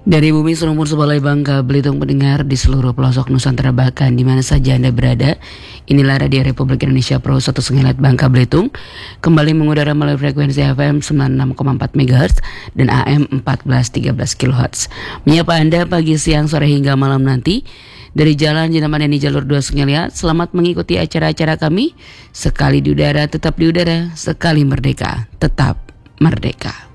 Dari bumi selumpur sebalai Bangka Belitung pendengar di seluruh pelosok Nusantara bahkan di mana saja Anda berada. Inilah Radio Republik Indonesia Pro 1 Sengilat Bangka Belitung kembali mengudara melalui frekuensi FM 96,4 MHz dan AM 1413 kHz. Menyapa Anda pagi, siang, sore hingga malam nanti dari Jalan Jintamani Jalur 2 Sengilat. Selamat mengikuti acara-acara kami. Sekali di udara tetap di udara, sekali merdeka tetap merdeka.